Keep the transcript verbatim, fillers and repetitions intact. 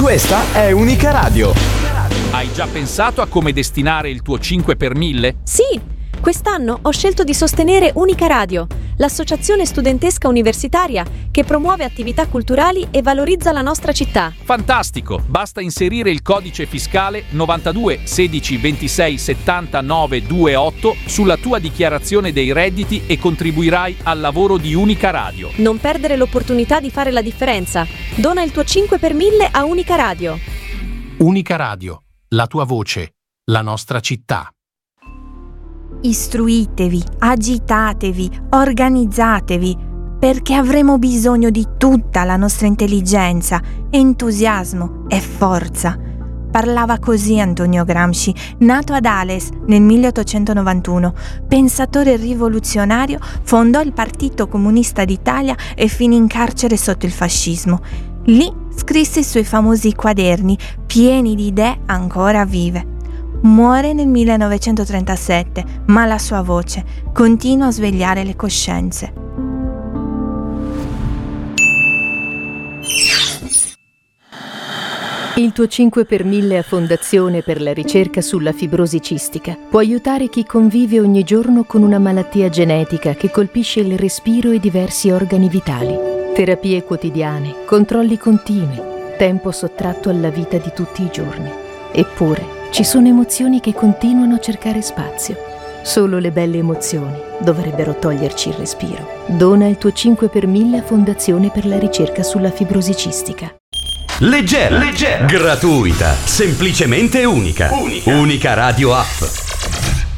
Questa è Unica Radio. Hai già pensato a come destinare il tuo cinque per mille? Sì, quest'anno ho scelto di sostenere Unica Radio, l'associazione studentesca universitaria che promuove attività culturali e valorizza la nostra città. Fantastico! Basta inserire il codice fiscale novantadue sedici ventisei settantanove ventotto sulla tua dichiarazione dei redditi e contribuirai al lavoro di Unica Radio. Non perdere l'opportunità di fare la differenza. Dona il tuo cinque per mille a Unica Radio. Unica Radio, la tua voce, la nostra città. Istruitevi, agitatevi, organizzatevi, perché avremo bisogno di tutta la nostra intelligenza, entusiasmo e forza. Parlava così Antonio Gramsci, nato ad Ales nel milleottocentonovantuno. Pensatore rivoluzionario, fondò il Partito Comunista d'Italia e finì in carcere sotto il fascismo. Lì scrisse i suoi famosi quaderni, pieni di idee ancora vive. Muore nel millenovecentotrentasette, ma la sua voce continua a svegliare le coscienze. Il tuo cinque per mille a Fondazione per la ricerca sulla fibrosi cistica può aiutare chi convive ogni giorno con una malattia genetica che colpisce il respiro e diversi organi vitali. Terapie quotidiane, controlli continui, tempo sottratto alla vita di tutti i giorni. Eppure, ci sono emozioni che continuano a cercare spazio. Solo le belle emozioni dovrebbero toglierci il respiro. Dona il tuo cinque per mille a Fondazione per la ricerca sulla fibrosi cistica. Leggera, leggera, gratuita, semplicemente unica. Unica, Unica Radio App.